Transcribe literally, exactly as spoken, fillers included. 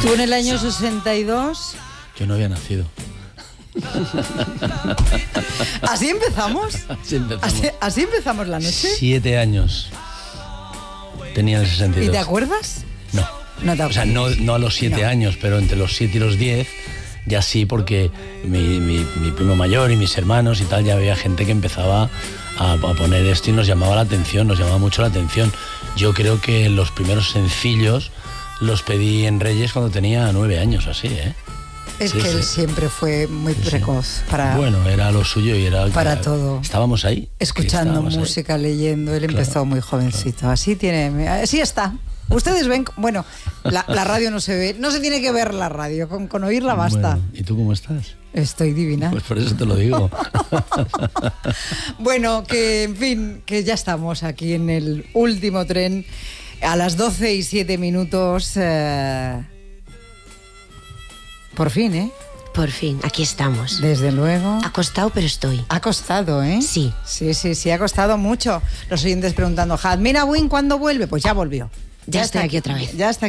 Tú en el año sesenta y dos... Yo no había nacido. ¿Así empezamos? Así empezamos. ¿Así, así empezamos la noche? Siete años tenía el sesenta y dos. ¿Y te acuerdas? No. No te O sea, no, no a los siete No. años, pero entre los siete y los diez ya sí, porque mi, mi, mi primo mayor y mis hermanos y tal, ya había gente que empezaba a, a poner esto y nos llamaba la atención, nos llamaba mucho la atención. Yo creo que los primeros sencillos los pedí en Reyes cuando tenía nueve años, así, ¿eh? Es Sí, que sí. él siempre fue muy Sí, sí. precoz para, Bueno, era lo suyo y era... para todo. Estábamos ahí. Escuchando Estábamos ahí. música, leyendo. Él Claro, empezó muy jovencito. Así tiene, así está. Ustedes ven, bueno, la, la radio no se ve, no se tiene que ver la radio, con, con oírla basta. Bueno, ¿y tú cómo estás? Estoy divina. Pues por eso te lo digo. Bueno, que en fin, que ya estamos aquí en el último tren a las doce y siete minutos. Eh, por fin, ¿eh? Por fin, aquí estamos. Desde luego. Ha costado, pero estoy. Ha costado, ¿eh? Sí. Sí, sí, sí, ha costado mucho. Los oyentes preguntando, Jazmín Abuin, ¿cuándo vuelve? Pues ya volvió. Ya está estoy aquí otra vez. Ya está aquí.